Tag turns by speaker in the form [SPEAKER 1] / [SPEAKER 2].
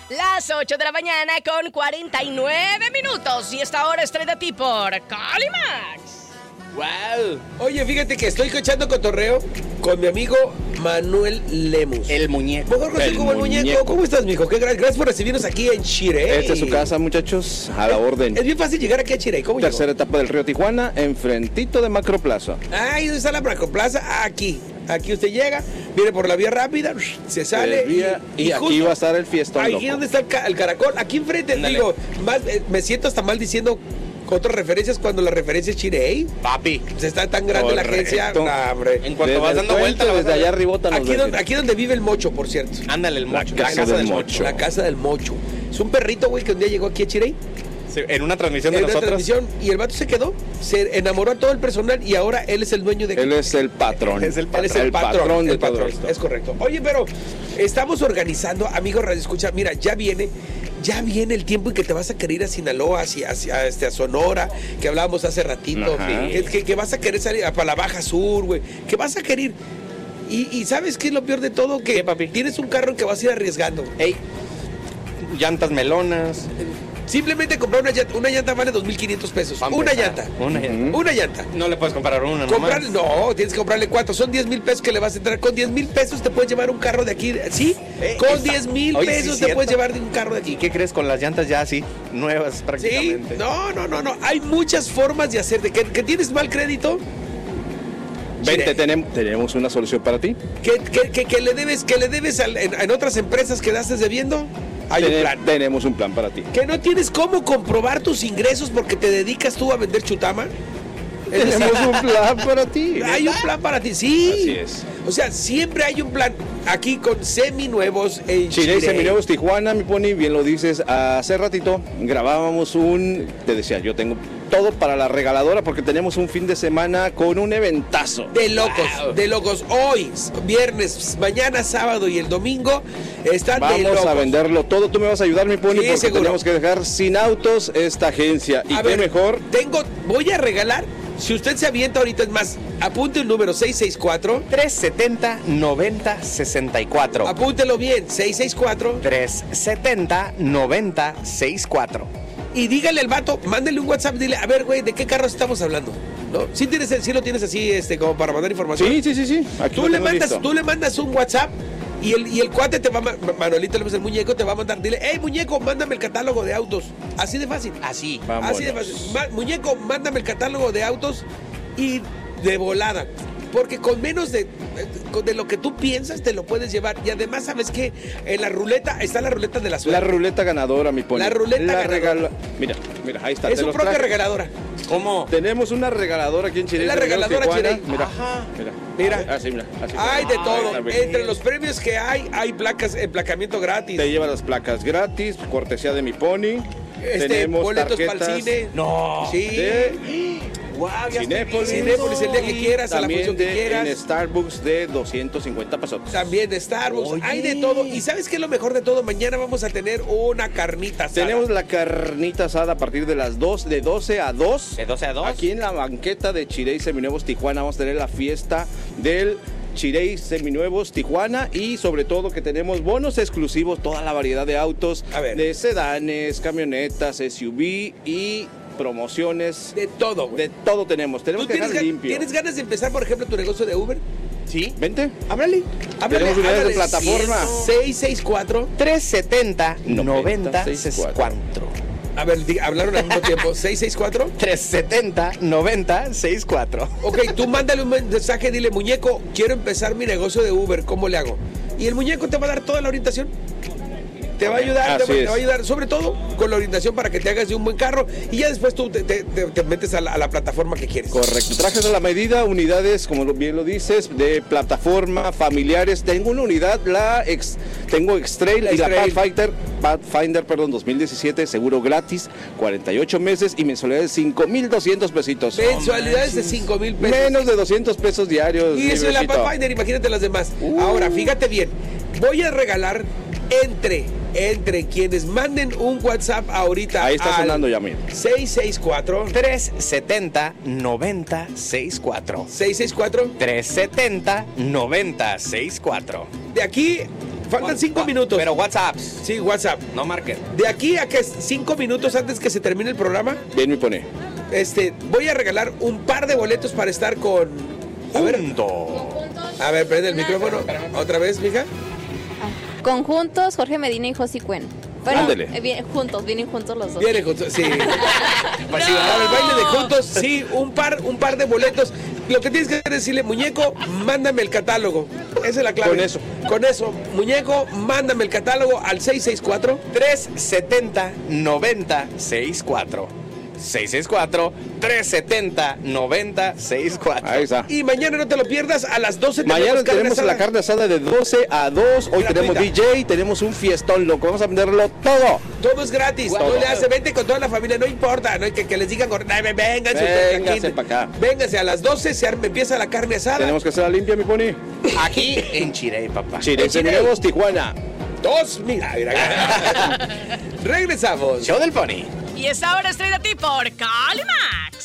[SPEAKER 1] Las 8 de la mañana con 49 minutos. Y esta hora es traída a ti por Calimax.
[SPEAKER 2] ¡Wow! Oye, fíjate que estoy echando cotorreo con mi amigo Manuel Lemus.
[SPEAKER 3] El muñeco.
[SPEAKER 2] Mejor conocido como el muñeco. ¿Cómo estás, mijo? Gracias por recibirnos aquí en Chirey.
[SPEAKER 4] Esta es su casa, muchachos, a la orden.
[SPEAKER 2] Es bien fácil llegar aquí a Chirey. ¿Cómo llegó?
[SPEAKER 4] Tercera etapa del Río Tijuana, enfrentito de Macroplaza.
[SPEAKER 2] Ah, ¿y dónde está la Macroplaza? Aquí. Aquí usted llega, viene por la vía rápida, se sale
[SPEAKER 4] y aquí va a estar el fiestón.
[SPEAKER 2] Aquí
[SPEAKER 4] loco.
[SPEAKER 2] donde está el caracol, aquí enfrente. Andale. Digo, me siento hasta mal diciendo otras referencias cuando la referencia es Chirey.
[SPEAKER 3] Papi.
[SPEAKER 2] Pues está tan grande la agencia.
[SPEAKER 4] Nah,
[SPEAKER 2] hombre.
[SPEAKER 3] En cuanto vas dando vueltas,
[SPEAKER 4] desde allá arriba.
[SPEAKER 2] Aquí donde vive el Mocho, por cierto.
[SPEAKER 3] Ándale, el Mocho.
[SPEAKER 4] La casa del Mocho.
[SPEAKER 2] La casa del Mocho. Es un perrito, güey, que un día llegó aquí a Chirey.
[SPEAKER 3] Sí, en una transmisión de nosotros.
[SPEAKER 2] Y el vato se quedó, se enamoró a todo el personal y ahora él es el dueño de...
[SPEAKER 4] Él es el patrón.
[SPEAKER 3] Es el
[SPEAKER 2] Él es el patrón
[SPEAKER 4] de
[SPEAKER 2] todo
[SPEAKER 4] todo esto.
[SPEAKER 2] Es correcto. Oye, pero estamos organizando, amigos Radio Escucha, mira, ya viene el tiempo en que te vas a querer ir a Sinaloa, a Sonora, que hablábamos hace ratito, que vas a querer salir para la Baja Sur, güey, que vas a querer ir. Y ¿sabes qué es lo peor de todo? Que
[SPEAKER 3] ¿Qué, papi?
[SPEAKER 2] tienes un carro en que vas a ir arriesgando.
[SPEAKER 3] Ey, llantas melonas.
[SPEAKER 2] Simplemente comprar una llanta vale 2,500 pesos. Una llanta. Una llanta.
[SPEAKER 3] No le puedes comprar una nomás.
[SPEAKER 2] No, tienes que comprarle 4. Son 10,000 pesos que le vas a entrar. Con 10,000 pesos te puedes llevar un carro de aquí. ¿Sí? Con 10,000 pesos te puedes llevar un carro de aquí.
[SPEAKER 3] ¿Y qué crees con las llantas ya así, nuevas prácticamente?
[SPEAKER 2] Sí, no. Hay muchas formas de hacer. ¿Que tienes mal crédito?
[SPEAKER 4] Vente, tenemos una solución para ti.
[SPEAKER 2] ¿Que le debes en otras empresas que das debiendo? Hay un plan.
[SPEAKER 4] Tenemos un plan para ti.
[SPEAKER 2] ¿Que no tienes cómo comprobar tus ingresos porque te dedicas tú a vender chutama?
[SPEAKER 4] Tenemos un plan para ti.
[SPEAKER 2] Hay un plan para ti, sí.
[SPEAKER 4] Así es.
[SPEAKER 2] O sea, siempre hay un plan. Aquí con seminuevos en
[SPEAKER 4] Chirey,
[SPEAKER 2] Chirey.
[SPEAKER 4] Seminuevos Tijuana, mi pony, bien lo dices. Hace ratito grabábamos te decía, yo tengo todo para la regaladora porque tenemos un fin de semana con un eventazo.
[SPEAKER 2] De locos. Hoy, viernes, mañana, sábado y el domingo están de locos.
[SPEAKER 4] Vamos a venderlo todo. Tú me vas a ayudar, mi pony,
[SPEAKER 2] Sí,
[SPEAKER 4] porque
[SPEAKER 2] seguro.
[SPEAKER 4] tenemos que dejar sin autos esta agencia. Y
[SPEAKER 2] A
[SPEAKER 4] qué
[SPEAKER 2] ver,
[SPEAKER 4] mejor.
[SPEAKER 2] Voy a regalar. Si usted se avienta ahorita, es más, apunte el número 664.
[SPEAKER 3] 370-90-64.
[SPEAKER 2] Apúntelo bien, 664.
[SPEAKER 3] 370-90-64.
[SPEAKER 2] Y dígale al vato, mándale un WhatsApp, dile, a ver, güey, ¿de qué carro estamos hablando? ¿No? ¿Sí lo tienes así, como para mandar información?
[SPEAKER 4] Sí. Aquí
[SPEAKER 2] Tú le
[SPEAKER 4] listo.
[SPEAKER 2] mandas un WhatsApp y el cuate te va a Manuelito, el muñeco, te va a mandar, dile, hey, muñeco, mándame el catálogo de autos. Así de fácil.
[SPEAKER 3] Así.
[SPEAKER 4] Vámonos.
[SPEAKER 2] Así de fácil. Muñeco, mándame el catálogo de autos y de volada. Porque con menos de lo que tú piensas te lo puedes llevar. Y además, ¿sabes qué? En la ruleta está la ruleta de la suerte.
[SPEAKER 4] La ruleta ganadora, mi pony.
[SPEAKER 2] La ruleta ganadora.
[SPEAKER 4] Mira, ahí está.
[SPEAKER 2] Es su propia regaladora.
[SPEAKER 3] ¿Cómo?
[SPEAKER 4] Tenemos una regaladora aquí en Chirey.
[SPEAKER 2] Es la regaladora Chirey.
[SPEAKER 4] Mira.
[SPEAKER 2] Mira.
[SPEAKER 4] Así, mira. Así.
[SPEAKER 2] Hay de todo.
[SPEAKER 4] Está bien.
[SPEAKER 2] Entre los premios que hay placas, emplacamiento gratis.
[SPEAKER 4] Te lleva las placas gratis, cortesía de mi pony.
[SPEAKER 2] Boletos para el
[SPEAKER 4] tarjetas
[SPEAKER 2] cine.
[SPEAKER 3] No.
[SPEAKER 2] Sí.
[SPEAKER 3] Wow, ya
[SPEAKER 4] Cinépolis.
[SPEAKER 2] Cinépolis el día que quieras, a la
[SPEAKER 4] También
[SPEAKER 2] función que quieras.
[SPEAKER 4] en Starbucks de 250 pesos.
[SPEAKER 2] También de Starbucks.
[SPEAKER 3] Oye.
[SPEAKER 2] Hay de todo. ¿Y sabes qué es lo mejor de todo? Mañana vamos a tener una carnita asada.
[SPEAKER 4] Tenemos la carnita asada a partir de las 2, de 12 a 2.
[SPEAKER 3] ¿De 12 a 2?
[SPEAKER 4] Aquí en la banqueta de Chirey Seminuevos Tijuana vamos a tener la fiesta del Chirey Seminuevos Tijuana y sobre todo que tenemos bonos exclusivos, toda la variedad de autos, de sedanes, camionetas, SUV y promociones.
[SPEAKER 2] De todo, güey.
[SPEAKER 4] De todo tenemos. Tenemos que dejar limpio.
[SPEAKER 2] ¿Tienes ganas de empezar, por ejemplo, tu negocio de Uber?
[SPEAKER 3] Sí.
[SPEAKER 4] Vente.
[SPEAKER 2] Háblale.
[SPEAKER 4] Tenemos unidades de plataforma.
[SPEAKER 2] 664.
[SPEAKER 3] 370-90-64.
[SPEAKER 2] A ver, hablaron al mismo tiempo. 664.
[SPEAKER 3] 370-90-64.
[SPEAKER 2] Ok, tú mándale un mensaje, dile, muñeco, quiero empezar mi negocio de Uber, ¿cómo le hago? Y el muñeco te va a dar toda la orientación. Te va a ayudar, te va a ayudar, sobre todo con la orientación para que te hagas de un buen carro y ya después tú te metes a la plataforma que quieres.
[SPEAKER 4] Correcto, trajes a la medida, unidades, como bien lo dices, de plataforma, familiares. Tengo una unidad, tengo X-Trail y la Pathfinder, 2017, seguro gratis, 48 meses y mensualidades de 5,200 pesitos.
[SPEAKER 2] Mensualidades de 5,000 pesos.
[SPEAKER 4] Menos de 200 pesos diarios.
[SPEAKER 2] Y eso es la Pathfinder, imagínate las demás. Ahora, fíjate bien, voy a regalar entre quienes manden un WhatsApp ahorita.
[SPEAKER 4] Ahí está sonando ya, mira.
[SPEAKER 2] 664
[SPEAKER 3] 370-90-64.
[SPEAKER 2] 664
[SPEAKER 3] 370-90-64.
[SPEAKER 2] De aquí Faltan 5 minutos.
[SPEAKER 3] Pero WhatsApp.
[SPEAKER 2] Sí, WhatsApp.
[SPEAKER 3] No marquen.
[SPEAKER 2] De aquí a que 5 minutos antes que se termine el programa,
[SPEAKER 4] Bien, me pone.
[SPEAKER 2] voy a regalar un par de boletos para estar con... A ver, prende el micrófono. Otra vez, mija.
[SPEAKER 5] Conjuntos, Jorge Medina y Josie Cuen. Bueno,
[SPEAKER 4] Ándele.
[SPEAKER 5] vienen juntos los dos.
[SPEAKER 2] Vienen juntos, sí. Pues sí, para el baile de juntos, sí, un par de boletos. Lo que tienes que decirle, muñeco, mándame el catálogo. Esa es la clave. Con eso, muñeco, mándame el catálogo al
[SPEAKER 3] 664-370-9064. 664-370-9064.
[SPEAKER 4] Ahí está.
[SPEAKER 2] Y mañana no te lo pierdas, a las 12
[SPEAKER 4] Mañana tenemos
[SPEAKER 2] carne
[SPEAKER 4] la
[SPEAKER 2] asada.
[SPEAKER 4] carne asada de 12 a 2. Hoy tenemos
[SPEAKER 2] Gratuita.
[SPEAKER 4] DJ, tenemos un fiestón, loco. Vamos a venderlo todo.
[SPEAKER 2] Todo es gratis,
[SPEAKER 4] Todo.
[SPEAKER 2] no le hace, vente con toda la familia, no importa, no hay que les digan, vénganse,
[SPEAKER 4] Vénganse pa' acá.
[SPEAKER 2] Vénganse a las 12, empieza la carne asada.
[SPEAKER 4] Tenemos que hacerla limpia, mi pony.
[SPEAKER 3] Aquí en Chirey, papá.
[SPEAKER 4] Chile, Seminuevos, Tijuana.
[SPEAKER 2] Mira. Regresamos.
[SPEAKER 3] Show del Pony.
[SPEAKER 1] Y esta hora estoy de ti por Calimax.